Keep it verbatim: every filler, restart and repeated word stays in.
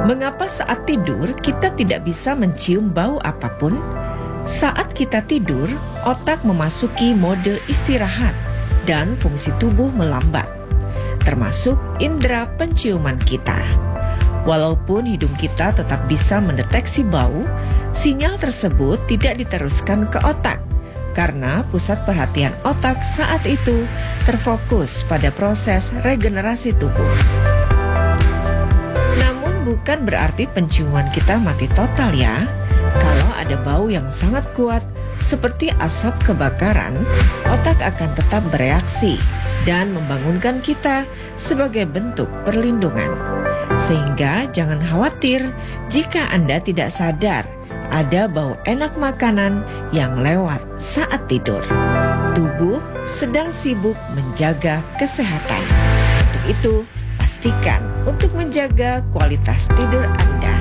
Mengapa saat tidur kita tidak bisa mencium bau apapun? Saat kita tidur, otak memasuki mode istirahat dan fungsi tubuh melambat, termasuk indera penciuman kita. Walaupun hidung kita tetap bisa mendeteksi bau, sinyal tersebut tidak diteruskan ke otak karena pusat perhatian otak saat itu terfokus pada proses regenerasi tubuh. Bukan berarti penciuman kita mati total ya. Kalau ada bau yang sangat kuat seperti asap kebakaran, otak akan tetap bereaksi dan membangunkan kita sebagai bentuk perlindungan. Sehingga jangan khawatir jika Anda tidak sadar ada bau enak makanan yang lewat saat tidur. Tubuh sedang sibuk menjaga kesehatan. Untuk itu, pastikan untuk menjaga kualitas tidur Anda.